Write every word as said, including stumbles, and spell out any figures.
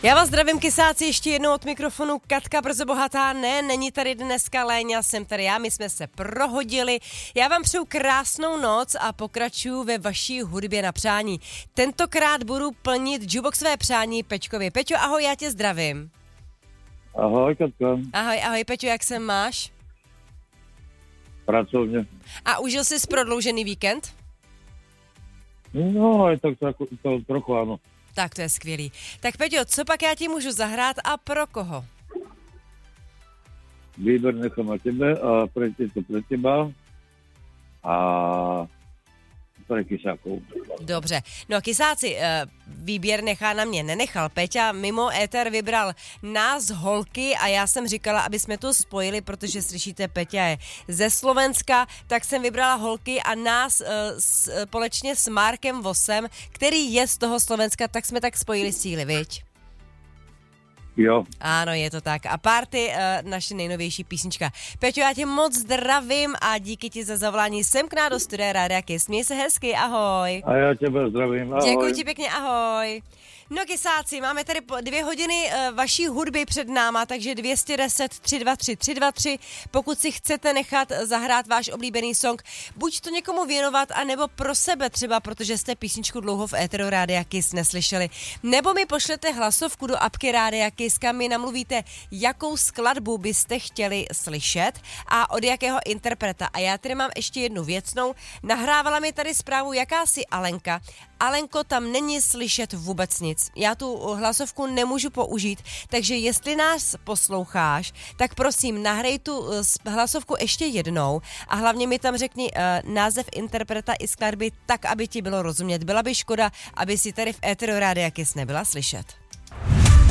Já vás zdravím, kysáci, ještě jednou od mikrofonu Katka Brzo bohatá. Ne, není tady dneska Léňa, jsem tady já, my jsme se prohodili. Já vám přeju krásnou noc a pokračuju ve vaší hudbě na přání. Tentokrát budu plnit jukeboxové přání Peťkovi. Peťo, ahoj, já tě zdravím. Ahoj, Katka. Ahoj, ahoj, Peťo, jak se máš? Pracovně. A užil jsi prodloužený víkend? No, je tak trochu, to, trochu ano. Tak to je skvělý. Tak Peťo, co pak já ti můžu zahrát a pro koho? Výber nechám na tebe a pre, je to pre teba a pre kysákov. Dobře. No kysáci, výběr nechá na mě nenechal. Peťa mimo éter vybral nás holky a já jsem říkala, aby jsme to spojili, protože slyšíte, Peťa je ze Slovenska, tak jsem vybrala holky a nás společně s Markem Vosem, který je z toho Slovenska, tak jsme tak spojili síly, viď? Jo. Ano, je to tak. A Party, uh, naše nejnovější písnička. Peťo, já tě moc zdravím a díky ti za zavolání sem k nám do studia Rádia Kiss. Měj se hezky, ahoj. A já tebe zdravím, ahoj. Děkuji ti pěkně, ahoj. No kysáci, máme tady dvě hodiny uh, vaší hudby před náma, takže dvě stě deset, tři dva tři, tři dva tři. Pokud si chcete nechat zahrát váš oblíbený song, buď to někomu věnovat, anebo pro sebe třeba, protože jste písničku dlouho v éteru Rádia Kiss neslyšeli. Nebo mi pošlete hlasovku do apky Rádia Kiss, kam mi namluvíte, jakou skladbu byste chtěli slyšet a od jakého interpreta. A já tady mám ještě jednu věcnou. Nahrávala mi tady zprávu jakási Alenka. Alenko, tam není slyšet vůbec nic. Já tu hlasovku nemůžu použít, takže jestli nás posloucháš, tak prosím, nahrej tu hlasovku ještě jednou a hlavně mi tam řekni uh, název interpreta i skladby tak, aby ti bylo rozumět. Byla by škoda, aby si tady v éteru Rádia Kiss nebyla slyšet.